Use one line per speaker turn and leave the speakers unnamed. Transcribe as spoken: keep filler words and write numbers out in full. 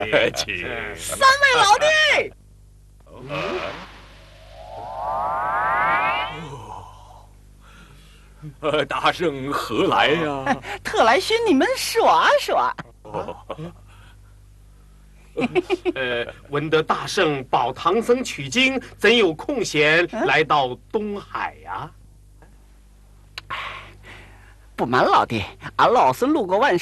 请。
三位老弟。
呃，大圣何来呀？
特来寻你们耍耍。
呃，闻得大圣保唐僧取经，怎有空闲来到东海呀？
不瞒老弟，俺老孙路过万